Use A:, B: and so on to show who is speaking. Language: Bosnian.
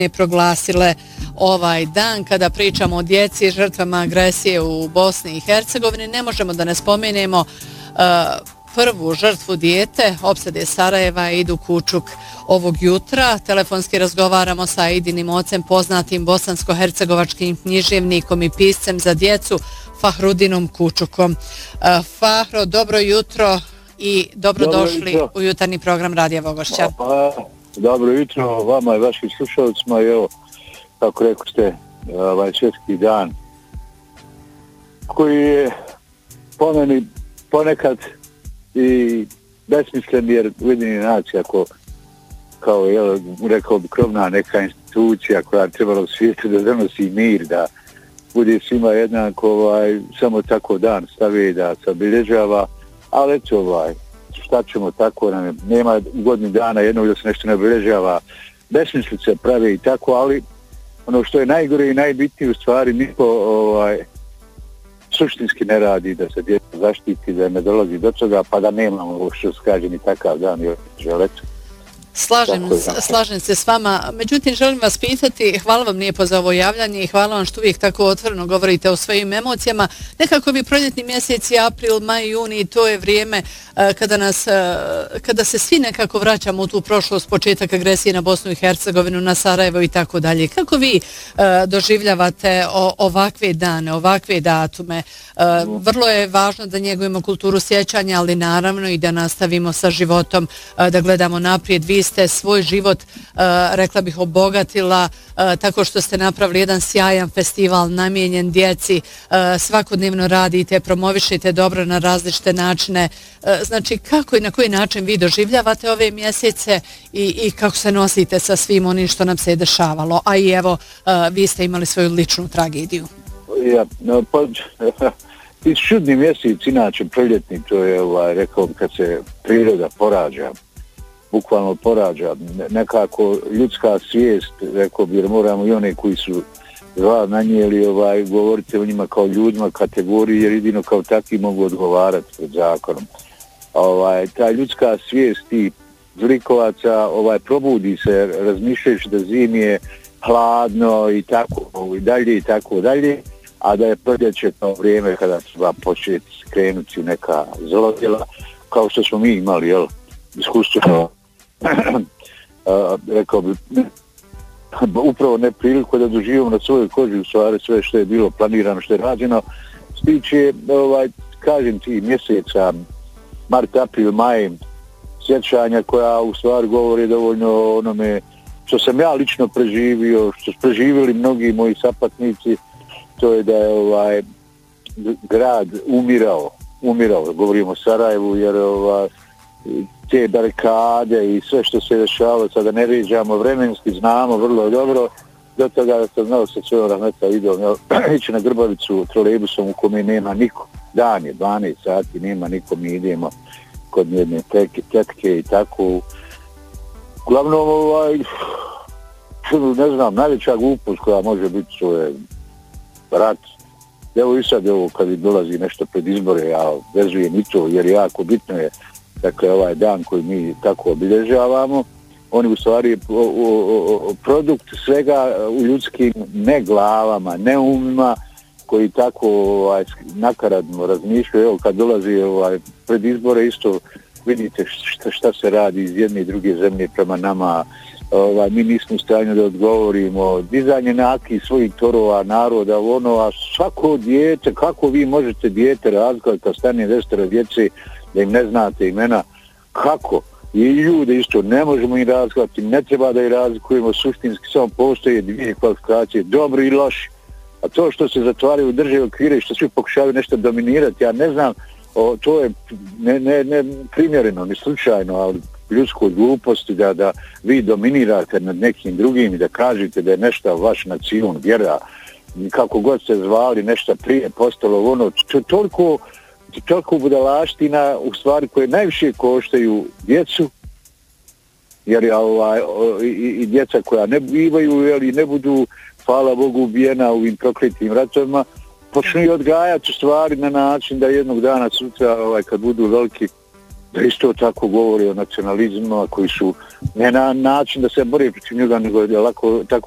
A: proglasile ovaj dan. Kada pričamo o djeci žrtvama agresije u Bosni i Hercegovini, ne možemo da ne spomenemo prvu žrtvu dijete opsade Sarajeva, Idu Kučuk. Ovog jutra telefonski razgovaramo sa Idinim ocem, poznatim bosansko-hercegovačkim književnikom i piscem za djecu Fahrudinom Kučukom. Fahro, dobro jutro i dobrodošli u jutarnji program Radija Vogošća.
B: Dobro jutro vama i vašim slušalcima. Evo, kako rekao ste, ovaj svjetski dan koji je po meni ponekad i besmislen, jer Ujedinjene nacije kao rekao bi krovna neka institucija koja trebala u svijetu da donosi mir, da bude svima jednako, samo tako dan stavi da se obilježava, ali eto šta ćemo, tako nam nema godinu dana jednog da se nešto ne obilježava, besmislice prave i tako, ali ono što je najgore i najbitnije u stvari, niko suštinski ne radi da se djeca zaštiti, da ne dolazi do toga, pa da nemamo što se kaže ni takav dan želet.
A: Slažem se s vama. Međutim, želim vas pitati, hvala vam lijepo za ovo javljanje i hvala vam što uvijek tako otvoreno govorite o svojim emocijama. Nekako bi proljetni mjeseci, april, maj, juni, to je vrijeme kada se svi nekako vraćamo u tu prošlost, početak agresije na Bosnu i Hercegovinu, na Sarajevo i tako dalje. Kako vi doživljavate ovakve dane, ovakve datume? Vrlo je važno da njegujemo kulturu sjećanja, ali naravno i da nastavimo sa životom, da gledamo naprijed. Vi ste svoj život, rekla bih, obogatila tako što ste napravili jedan sjajan festival namijenjen djeci, svakodnevno radite, promovišite dobro na različite načine. Znači, kako i na koji način vi doživljavate ove mjesece i kako se nosite sa svim onim što nam se je dešavalo? A i evo, vi ste imali svoju ličnu tragediju.
B: Ti čudni mjesec, inače proljetni, to je, rekao bi, kad se priroda porađa, bukvalno porađa, nekako ljudska svijest, rekao bi, jer moramo i one koji su zla nanijeli, govorite o njima kao ljudima kategoriji, jer jedino kao takvi mogu odgovarati pred zakonom. Ta ljudska svijest i zlikovaca probudi se, razmišljajući da zimi je hladno i tako i tako dalje, a da je proljeće kao vrijeme kada treba početi krenuti u neka zlodjela, kao što smo mi imali, iskustvo, rekao bi, upravo nepriliku da doživimo na svojoj koži u stvari sve što je bilo planirano, što je rađeno. Stiče, kažem ti, mjeseca, mart, april, maj, sjećanja koja u stvari govori dovoljno o onome što sam ja lično preživio, što su preživjeli mnogi moji sapatnici, to je da je grad umirao, govorimo o Sarajevu, jer te barikade i sve što se dešavalo, sada ne ređamo vremenski, znamo vrlo dobro, do toga da sam znao sa svojom rahmeta idom, ići na Grbavicu trolejbusom u kome nema niko, dan je 12 sati, nema niko, mi idemo kod jedne tetke i tako. Uglavnom, ne znam, najveća glupost koja može biti, to je rat. Evo i sad, kad dolazi nešto pred izbore, ja vezujem i to, jer jako bitno je, dakle, ovaj dan koji mi tako obilježavamo, on je u stvari produkt svega u ljudskim ne glavama, ne umima, koji tako nakaradno razmišljaju. Evo, kad dolazi pred izbore, isto vidite šta se radi iz jedne i druge zemlje prema nama. Mi nismo u stanju da odgovorimo, dizanje nekih svojih torova naroda, a svako dijete, kako vi možete dijete razlikovati kad stane 10 djece, da im ne znate imena, kako? I ljude isto ne možemo im razlikovati, ne treba da ih razlikujemo, suštinski samo postoje dvije kvalifikacije, dobri i loši. A to što se zatvaraju u državi okvire i što svi pokušavaju nešto dominirati, ja ne znam, to je ne primjereno, ni slučajno, ali ljudskoj gluposti da vi dominirate nad nekim drugim i da kažete da je nešto vaš nacion, vjera, kako god se zvali, nešto prije postalo, toliko budalaština u stvari koje najviše koštaju djecu, jer i djeca koja ne bivaju ili ne budu, hvala Bogu, ubijena u ovim prokletim ratovima, počnu i odgajati u stvari na način da jednog dana sutra, kad budu veliki, da isto tako govori o nacionalizmu koji su ne na način da se bore protiv njega, nego lako tako